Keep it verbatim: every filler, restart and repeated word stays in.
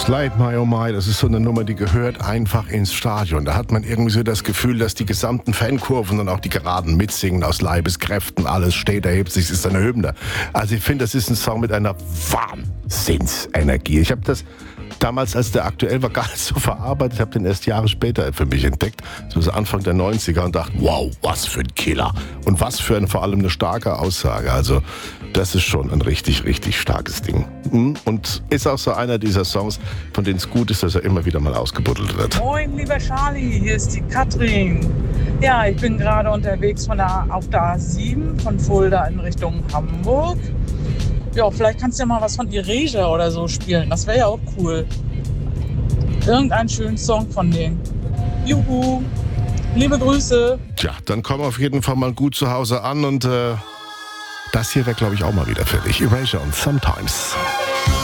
Slide My Oh My, das ist so eine Nummer, die gehört einfach ins Stadion. Da hat man irgendwie so das Gefühl, dass die gesamten Fankurven und auch die Geraden mitsingen aus Leibeskräften. Alles steht, erhebt sich, es ist eine Hymne. Also ich finde, das ist ein Song mit einer Wahnsinnsenergie. Ich habe das damals, als der aktuell war, gar nicht so verarbeitet. Ich habe den erst Jahre später für mich entdeckt, so Anfang der neunziger, und dachte, wow, was für ein Killer. Und was für eine, vor allem eine starke Aussage. Also das ist schon ein richtig, richtig starkes Ding. Und ist auch so einer dieser Songs, von denen es gut ist, dass er immer wieder mal ausgebuddelt wird. Moin, lieber Charlie, hier ist die Katrin. Ja, ich bin gerade unterwegs von der, auf der A sieben von Fulda in Richtung Hamburg. Ja, vielleicht kannst du ja mal was von Ireja oder so spielen. Das wäre ja auch cool. Irgendeinen schönen Song von denen. Juhu, liebe Grüße. Tja, dann komm auf jeden Fall mal gut zu Hause an und äh, das hier wäre, glaube ich, auch mal wieder für dich. Erasure und Sometimes.